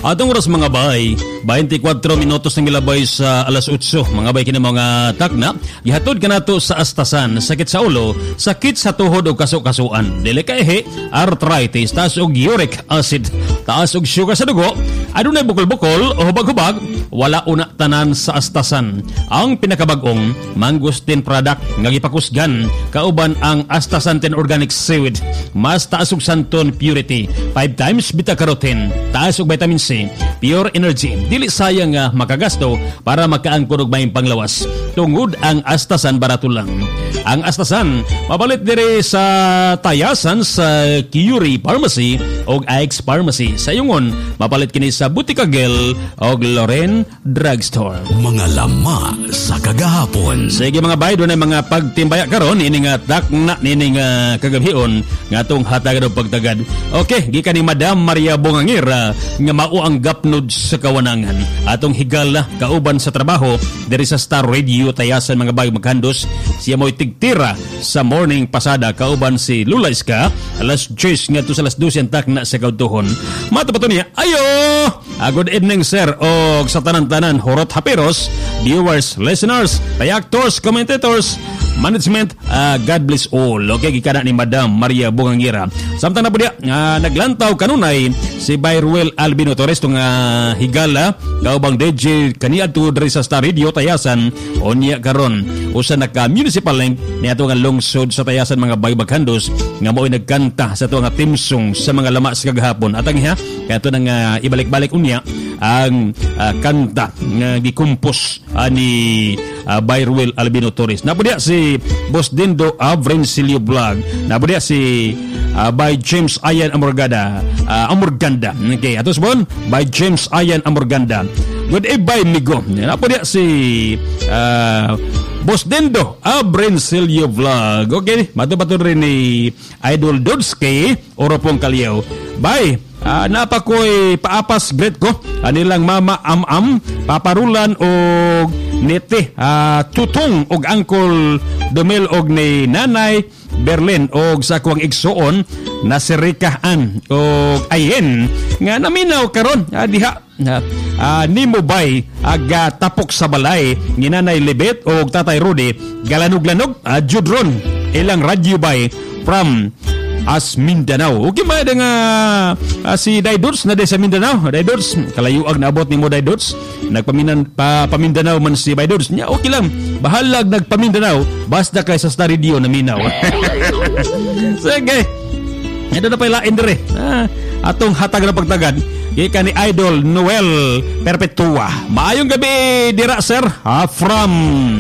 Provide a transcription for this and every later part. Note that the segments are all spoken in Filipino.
Atong oras mga bay, 24 minutos ng ilabay sa alas 8. Mga bay kini mga takna, gihatod ka nato sa astasan, sakit sa ulo, sakit sa tuhod o kaso-kasuan. Dili kay arthritis, taas og uric acid, taas og sugar sa dugo, adunay bukol-bukol o hubag-hubag, wala una tanan sa astasan. Ang pinakabag-ong mangustin product nga gipakusgan kauban ang astasantin organic seaweed, mas taas og santon purity, 5 times beta-carotene, taas og vitamin C, pure energy, dili sayang nga makagasto para makaangkon og mayong panglawas. Tungod ang astasan barato lang. Ang astasan mabalit diri sa tayasan sa Kiuri Pharmacy o Ike's Pharmacy. Sa yungon mapalit kini sa Butikagel o Loren Drugstore. Mga lama sa kagahapon. Sige mga bay, doon ay mga pagtimbaya karon ini nga takna nini nga kagabhion nga tong hatag og pagtagad. Okay, gikan ni Madam Maria Bongangira nga mao ang gapnod sa kawanangan. Atong higala kauban sa trabaho diri sa Star Radio tayasan mga bay maghandos. Siya mo'y tigtira sa morning pasada kauban si Lula Iska alas 10 ngadto sa alas 12 ang takna sa kautuhon. Matapato niya, ayo! Good evening sir o sa tanan-tanan horot haperos, viewers, listeners, reactors, commentators, management, God bless all. Okay, gikana ni Madam Maria Bongangira. Samtang na po diya, naglantaw kanunay si Byruel Albino Torres itong higala, kaubang DJ kaniadto diri sa Star Radio tayasan o niya karon usa naka-municipal link niya ito nga lungsod sa tayasan mga baybaghandos nga mo'y nagkanta sa ito nga timsong sa mga lama sa kagahapon. At ang kaya ito nang ibalik-balik unya ang kanta nga gikumpos ni Byruel Albino Torres. Napudya si Boss Dindo Avrencilio Vlog. Napudya si by James Ayan Amorganda. Okay, atos bon by James Ayan Amorganda. Good evening migo. Napudya si Boss Dindo Avrencilio Vlog. Okay, matupato rin ni Idol Dodski Oropong Kalyaw. Bye. Napakoy paapas great ko anilang mama Am-Am, paparulan og nete tutong og Uncle Domel og ni Nanay Berlin og sa kuwang igsuon na sirikahan og ayen nga naminaw karon diha ni Mobay aga tapok sa balay ni Nanay Libet og Tatay Rudy galanog-lanog judron ilang radyo bay from as Mindanao. Okay ba nga si Daidots na sa Mindanao? Daidots, kalayuag naabot ni mo Daidots. Pamindanao man si Daidots niya. Okay lang. Bahalag nagpamindanao basta kay sa Star Radio na minaw. Sige. Ito na pala indre. Atong hatag na pagtagad. Kaya ni Idol Noel Perpetua. Maayong gabi dira sir. From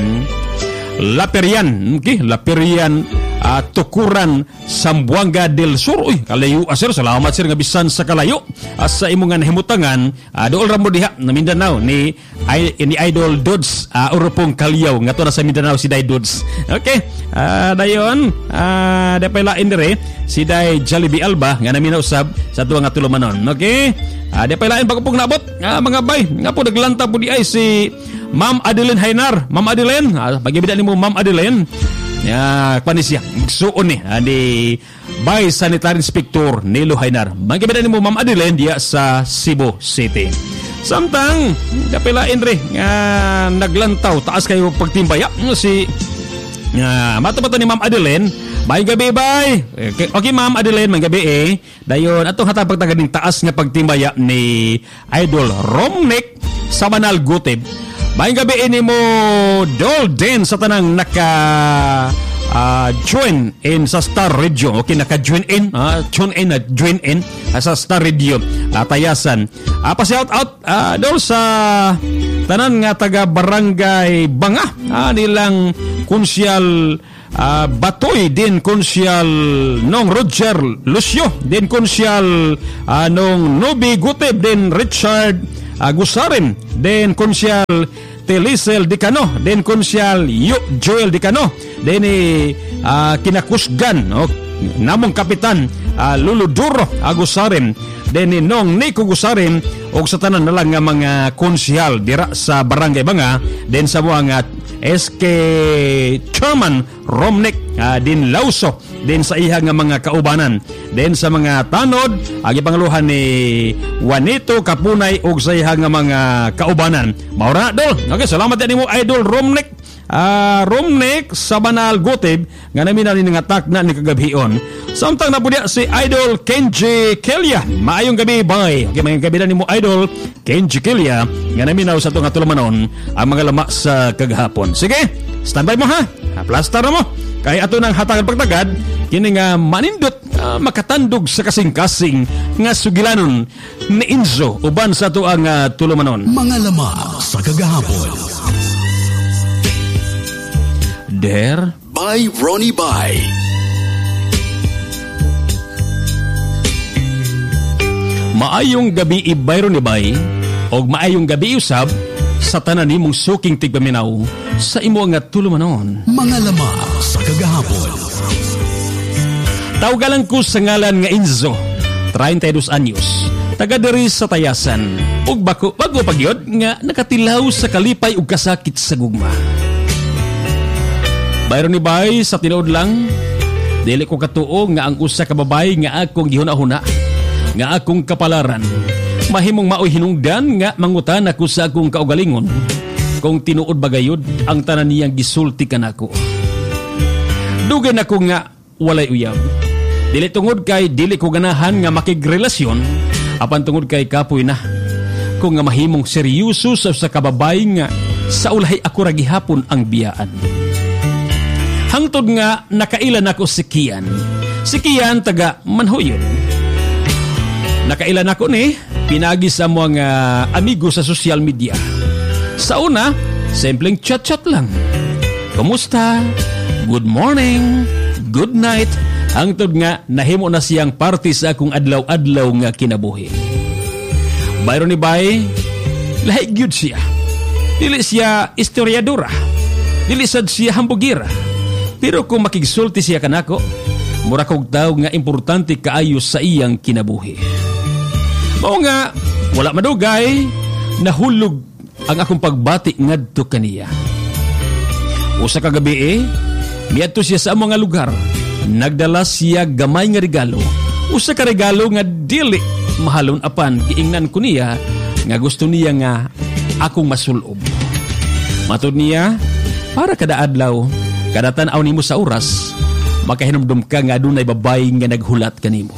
Laperian. Okay, Laperian Tukuran Sambuanga del Sur. Uy, kalayo sir, salamat sir nga bisan sa kalayo sa imongan himutangan dool ra mo diha na Mindanao ni Idol Dods Oropong Kalyaw nga to na sa Mindanao si Dai Dods. Okay, dayon dapay lain dire si Dai Jollibee Alba nga naminaw sab sa tuwa nga tulumanon. Okay, dapay lain pagpug nabot mga bay nga po naglanta po di ay si Ma'am Adeline Hainar. Ma'am Adeline, pagibida nimo Ma'am Adeline. Panisya suon ni by Sanitary Inspector Nilo Hainar. Magkabida ni mo Ma'am Adeline diya sa Cebu City. Samtang dapilain re nga naglantaw taas kayo pagtimbaya si matapato ni Ma'am Adeline. May gabi bay. Okay Ma'am Adeline, may gabi dayon atong hatag pagtagad ning taas nga pagtimbaya ni Idol Romnick Samanal Guteb. May gabi ini mo Dol din sa tanang join in sa Star Radio. Okay, naka-join in, join in sa Star Radio tayasan. Pa-shout out Dol sa tanan nga taga Barangay Banga nilang Konsyal Batoy din Konsyal nong Roger Lucio din Konsyal nong Nobi Guteb din Richard Gusarin din Konsyal Telisel Dicano din Konsyal Joel Dicano din kinakusgan namong kapitan Luluduro Agusarin din nong Nico Gusarin og sa tanan na lang nga mga konsyal dira sa Barangay Banga din sa mga SK Chairman Romnek din Lauso din sa iya nga mga kaubanan. Din sa mga tanod ang ipanguluhan ni Juanito Kapunay ug sa iya nga mga kaubanan. Maura dol. Okay, salamat din mo Idol Romnek. Romnek sa Banal Goteb nga namin na nga takna ni kagabhion. Samtang napudya si Idol Kenji Kelia. Maayong gabi, bye. Okay, mayong gabi na ni mo Idol Kenji Kelia nga namin na sa itong atulamanon ang mga lama sa kagahapon. Sige, standby mo ha. Plaster mo. Kaya ato ng hatagan pagtagad kini nga manindot makatandog sa kasing-kasing nga sugilanon ni Inzo uban sa ito ang tulamanon. Mga lama sa kagahapon. Der by Ronnie Bay. Maayong gabi ibay Ronnie Bay og maayong gabi usab sa tanan nimong suking tigpaminaw sa imo nga tulumanon. Mga lama sa kagahapon. Tawgalan ko sa ngalan nga Inzo, 32 anyos, taga diri sa Tayasan, ug bago pagyod nga nakatilaw sa kalipay ug kasakit sa gugma. Bayron ni Bay sa tinuod lang, dili ko katuo nga ang usa ka babay nga akong gihuna-huna, nga akong kapalaran, mahimong maoy hinungdan nga mangutan ako sa akong kaugalingon, kung tinuod bagayod ang tanan niyang gisulti kanako. Dugan ako nga walay uyab. Dili tungod kay dili ko ganahan nga makigrelasyon, apan tungod kay kapoy na, kung nga mahimong seryoso sa kababay nga sa ulahay ako ra gihapon ang biyaan. Hangtod nga nakailan ako si Kian. Si Kian taga Manhoyon. Nakailan ako ni pinagi sa mga amigo sa social media. Sa una, simpleng chat-chat lang. Kumusta? Good morning. Good night. Hangtod nga nahimo na siyang party sa akong adlaw-adlaw nga kinabuhi. Bayron ni Bay, lahi gyud siya. Dili siya istoryadora. Dili sad siya hambugira. Pero kung makigsulti siya kanako, mura kog tao nga importante kaayo sa iyang kinabuhi. Mao nga, wala madugay, nahulog ang akong pagbati ngadto kaniya. Usa ka gabi miadto siya sa mga lugar. Nagdala siya gamay nga regalo. Usa ka regalo nga dili mahalon apan giingnan ko niya nga gusto niya nga akong masulob. Matod niya, para kada adlaw, kada tan-aw nimo sa oras, makahinumdum ka nga adunay babay nga naghulat kanimo.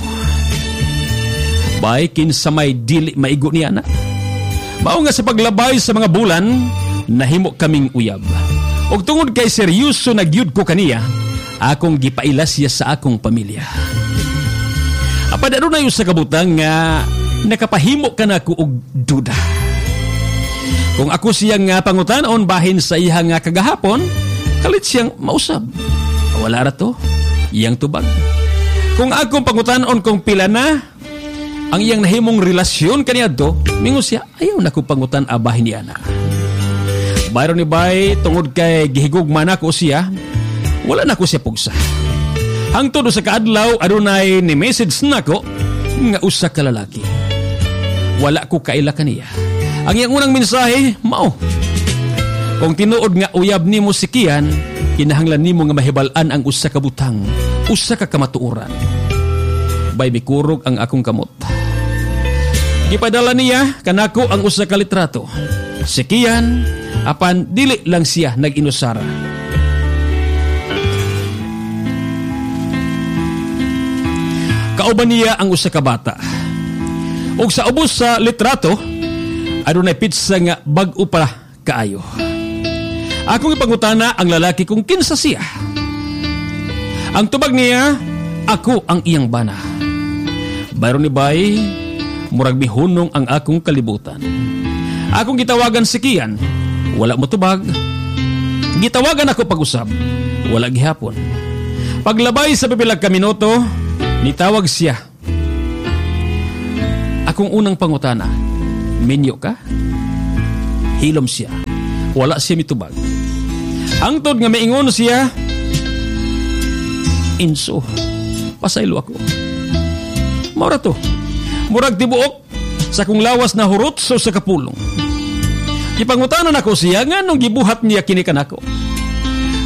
Bay kinsa may dili maigo niya na. Mao nga sa paglabay sa mga bulan, nahimo kaming uyab. Og tungod kay seryoso nagyud ko kaniya, akong gipaila siya sa akong pamilya. Apad adunay usa ka butang nga nakapahimo kanako og duda. Kung ako siya nga pangutan-on bahin sa iya nga kagahapon, kalit siyang mausab. Wala ra to, iyang tubag. Kung akong pangutan-on kung pila na ang iyang nahimong relasyon kaniadto, mingon siya, ayaw na ko pangutan abahin niya na. Bayron ni Bay, tungod kay gihigugman ako siya, wala na ko siya pugsa. Hangtod sa kaadlaw, adunay ni message nako nga usa ka lalaki. Wala ko kaila kaniya. Ang iyang unang mensahe, mao. Kung tinuod nga uyab nimo si Kian, kinahanglan nimo nga mahibal-an ang usa ka butang, usa ka kamatuoran. Bay mikurog ang akong kamot. Gipadala niya kanako ang usa ka litrato. Si Kian, apan dili lang siya nag-inusara. Kauban niya ang usa ka bata. Ug sa ubos sa litrato, adunay pizza nga bag-o pa kaayo. Akong ipangutana ang lalaki kung kinsa siya. Ang tubag niya, ako ang iyang bana. Bayron ni Bay, murag mihunong ang akong kalibutan. Akong gitawagan si Kian, wala mo tubag. Gitawagan ako pag-usab, wala gihapon. Paglabay sa pipilag ka minuto, nitawag siya. Akong unang pangutana, minyo ka? Hilom siya. Wala siya mitubag. Hangtod nga maingon siya, Inso, pasaylo ako. Maura to, murag tibuok sa kung lawas na hurot so sa kapulong. Ipangutanan ako siya nga nung gibuhat niya kinikan ako.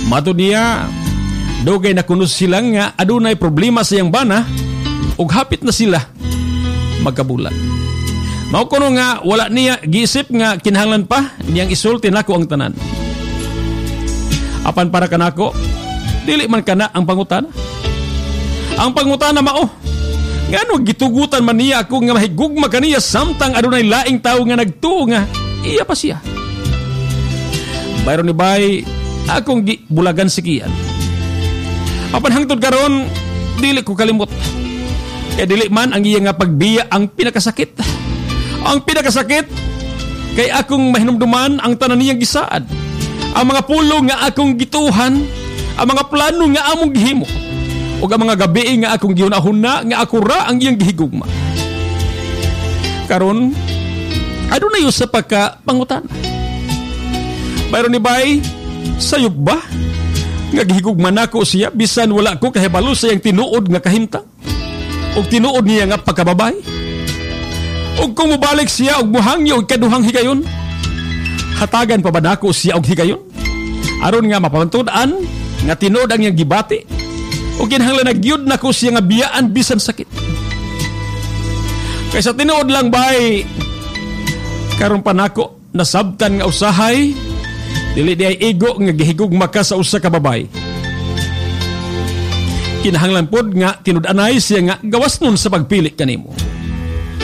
Mato niya, dugay na kuno sila nga adunay problema sa iyang bana ug hapit na sila magkabulan. Mao kuno nga wala niya giisip nga kinahanglan pa niyang isulti nako ang tanan. Apan para kanako, dili man kana ang pangutana. Ang pangutana mao, ngano gitugutan man niya ako nga mahigugma kaniya samtang adunay laing tawo nga nagtuo nga iya pa siya. Bayron ni bay akong bulagan sikian. Apan hangtod karon dili ko kalimot. Kay dili man ang iya nga pagbiya ang pinakasakit. Ang pinakasakit kay akong mahinumduman ang tanan niyang gisaad. Ang mga pulo nga akong gituhan, ang mga plano nga among gihimo, ug ang mga gabi nga akong gihunahuna nga ako ra ang iyang gihigugma. Karon adunay usa pa ka pangutana. Bayron ni bay, sayop ba nga gihigugma nako siya bisan wala ko kahibalo sa iyang tinuod nga kahimtang ug tinuod niya nga pagkababay? Ug kung mobalik siya og muhangyo og kaduhang higayon, hatagan pa ba nako siya og higayon aron nga mapamantud-an nga tinuod ang iyang gibati ug kinahanglan nagyud nako siya nga biyaan bisan sakit? Kaysa tinuod lang bay, karon pa nako nasabtan nga usahay dili di ay ego nga gihigugma ka sa usa ka babay. Kinahanglan pod nga tinud-anay siya nga gawas nun sa pagpili kanimo.